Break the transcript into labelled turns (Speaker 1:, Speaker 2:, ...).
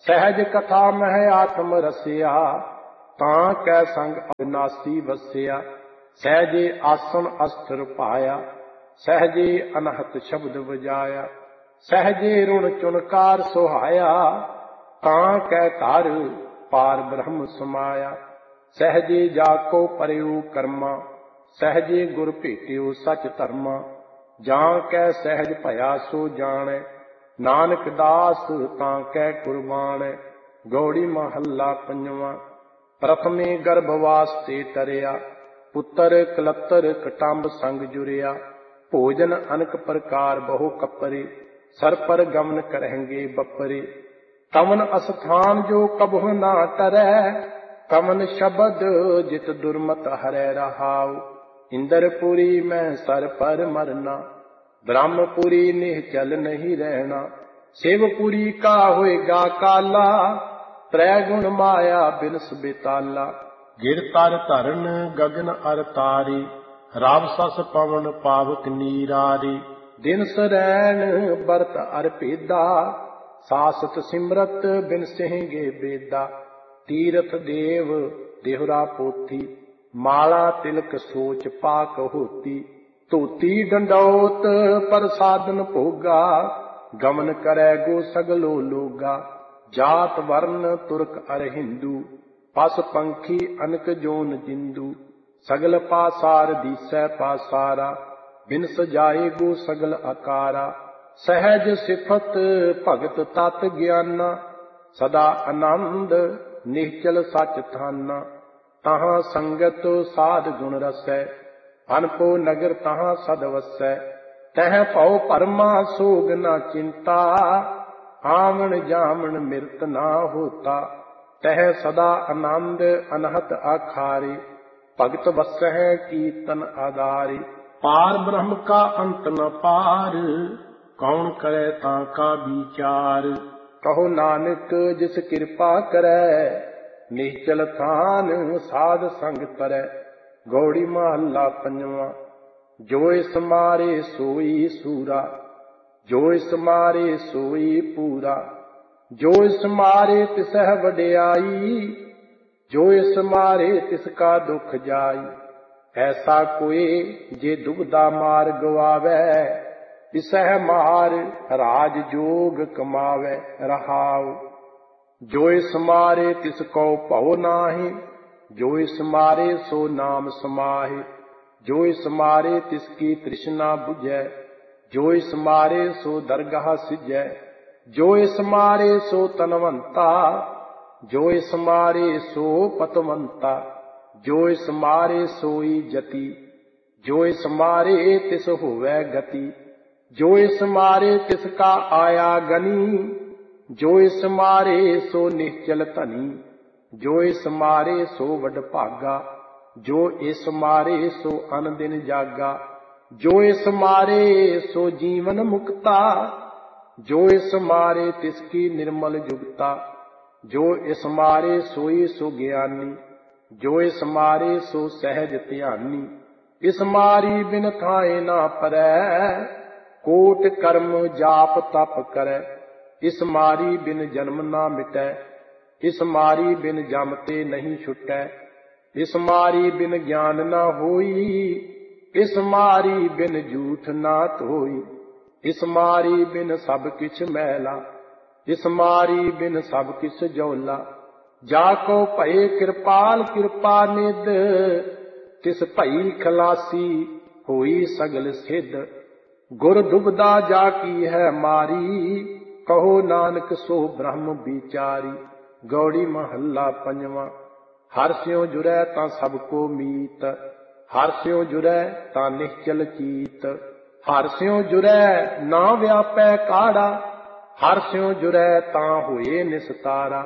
Speaker 1: सहज कथा मह आत्म रसिया, तां कै संग अविनाशी वसिया। सहजे आसन अस्थिर पाया, सहजे अनहत शब्द बजाया। सहजे रुण चुनकार सुहाया, तां कै घर पार ब्रह्म समाया। सहजे जाको परयु कर्मा, सहजे गुर भेटियो सच धर्मा। जां कै सहज भया सो जाने, नानक दास तां कै कुर्बान। गौड़ी महला पंजवां। प्रथमे गर्भवास ते तरिया, पुत्र कलत्तर कटंब संग जुरिया। भोजन अनक प्रकार बहु कपरे, सर पर गमन करेंगे बपरे। कवन अस्थान जो कबहु ना टरै, कवन शब्द जित दुर्मत हरै रहाउ। इंद्रपुरी में सर पर मरना, ब्रह्मपुरी निश्चल नहीं रहना। शिवपुरी का होएगा काला, त्रैगुण माया बिनस बेताला। गिर तर धरन गगन अर तारी, रावसस पवन पावक नीरारी। दिन सरैन बरत अर भेदा, सासत सिमरत बिन सिंगे बेदा। तीरथ देव देहरा पोथी, माला तिलक सोच पाक होती। धोती डंडौत प्रसादन भोगा, गमन करे गो सगलो लोगा। जात वर्ण तुर्क अर हिंदू, पस पंखी अनक जोन जिंदू। सगल पासार दीसै पासारा, बिन सजाए गो सगल आकारा। सहज सिफत भगत तत ज्ञाना, सदा आनंद निश्चल सच थाना। तहाँ संगत साध गुण रसै, अनपो नगर तहाँ सद वसै। तह भव परमा सोग न चिंता, आवन जावन मृत ना होता। तह सदा आनंद अनहत आखारी, भगत वसै कीर्तन आधारी। पार ब्रह्म का अंत न पार, कौन करे ताका विचार। कहो नानक जिस कृपा करे, निश्चल थान साध संग तरੈ। गौड़ी महला पंजवां। जोय समारे सोई सूरा, जोय समारे सोई पूरा। जोय समारे तिसह वड्याई, जोय समारे तिसका दुख जाई। ऐसा कोई जे दुबदा मार गवावै, तिसह मार राज जोग कमावै रहाउ। जोय समारे तिसको भव नाहि, जोय समारे सो नाम समाहि। जोय समारे तिसकी तृष्णा बुझै, जोय समारे सो दरगाह सिजै। जोय समारे सो तनवंता, जोय समारे सो पतवंता। जोय समारे सोई जति, जोय समारे तिस होवै गति। जोय समारे तिसका आया गनी, जोय समारे सो निश्चल धनी। जोय समारे सो वड भागा, जो इस मारे सो अन दिन जागा। जो इस मारे सो जीवन मुक्ता, जो इस मारे तिसकी निर्मल जुगता। जो इस मारे सोई सो ज्ञानी, जो इस मारे सो सहज ध्यानी। इस मारी बिन थाए ना परै, कोट कर्म जाप तप करै। इस मारी बिन जन्म ना मिटै, इस मारी बिन जमते नहीं छुटै। इस मारी बिन ज्ञान न होई, इस मारी बिन झूठ ना धोई। इस मारी बिन सब किछ मैला, इस मारी बिन सब किछ जौला। जाको भये कृपाल कृपा निध, तिस भई खलासी होई सगल सिद्ध। गुर दुबदा जाकी है मारी, कहो नानक सो ब्रह्म विचारी। गौड़ी महला पंजवां। हर स्यों जुरै तां सब को मीत, हर स्यों जुरै तां निश्चल चीत। हर स्यों जुरै ना व्यापै काढ़ा, हर स्यों जुरै तां होए निस्तारा।